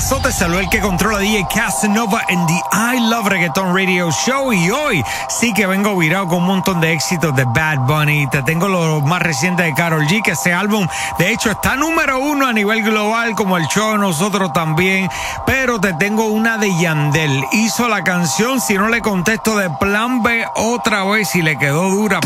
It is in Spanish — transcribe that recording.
pasó? Te saludó el que controla DJ Casanova en The I Love Reggaeton Radio Show. Y hoy sí que vengo virado con un montón de éxitos de Bad Bunny. Te tengo lo más reciente de Karol G, que ese álbum, de hecho, está número 1 a nivel global, como el show de nosotros también. Pero te tengo una de Yandel. Hizo la canción Si no le contesto de Plan B otra vez y le quedó dura.